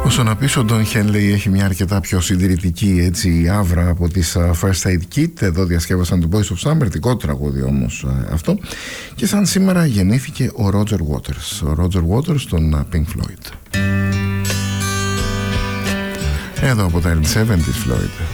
Όσο να πεις, ο Don Henley έχει μια αρκετά πιο συντηρητική έτσι άβρα από τις First Aid Kit. Εδώ διασκεύασαν το Boys of Summer, δικό τραγούδι όμως αυτό. Και σαν σήμερα γεννήθηκε ο Roger Waters. Ο Roger Waters των Pink Floyd. Εδώ από τα 70's Floyd.